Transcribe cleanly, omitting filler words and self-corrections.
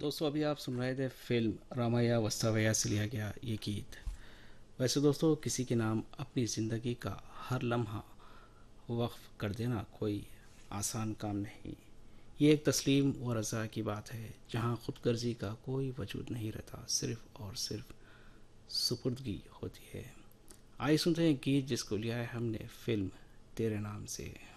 दोस्तों अभी आप सुन रहे थे फिल्म रामाया वस्तावया से लिया गया ये गीत। वैसे दोस्तों किसी के नाम अपनी ज़िंदगी का हर लम्हा वक्फ कर देना कोई आसान काम नहीं। ये एक तस्लीम व रज़ा की बात है जहाँ खुदगर्जी का कोई वजूद नहीं रहता, सिर्फ और सिर्फ सुपुर्दगी होती है। आइए सुनते हैं गीत जिसको लिया है हमने फिल्म तेरे नाम से।